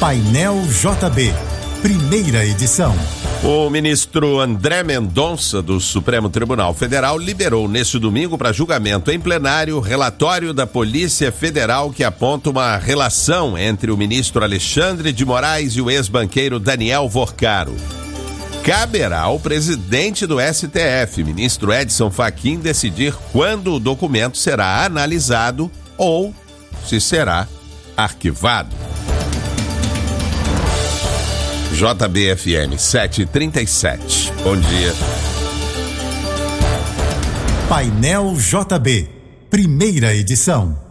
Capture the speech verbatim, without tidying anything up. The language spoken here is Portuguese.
Painel J B, primeira edição. O ministro André Mendonça, do Supremo Tribunal Federal, liberou neste domingo para julgamento em plenário o relatório da Polícia Federal que aponta uma relação entre o ministro Alexandre de Moraes e o ex-banqueiro Daniel Vorcaro. Caberá ao presidente do S T F, ministro Edson Fachin, decidir quando o documento será analisado ou se será arquivado. J B F M sete e trinta e sete. Bom dia. Painel J B, primeira edição.